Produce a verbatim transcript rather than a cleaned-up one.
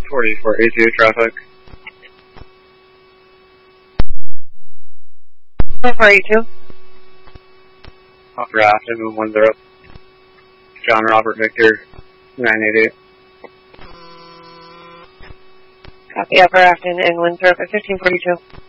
forty-four A two traffic. forty-four A two. Off raft and one zero. John Robert Victor, nine eight eight. Copy, Upper Afton and one zero for fifteen forty-two.